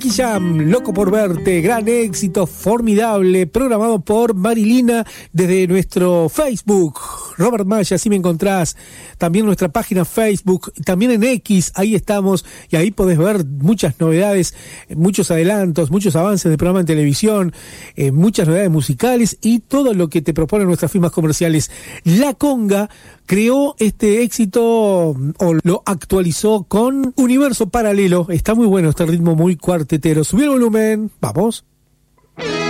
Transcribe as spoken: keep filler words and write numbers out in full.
Nicky Jam, Loco por Verte, gran éxito, formidable, programado por Marilina desde nuestro Facebook, Robert Maya, así me encontrás, también nuestra página Facebook, también en X, ahí estamos, y ahí podés ver muchas novedades, muchos adelantos, muchos avances del programa en televisión, eh, muchas novedades musicales y todo lo que te proponen nuestras firmas comerciales. La Conga creó este éxito o lo actualizó con Universo Paralelo. Está muy bueno este ritmo muy cuartetero. Subí el volumen, vamos.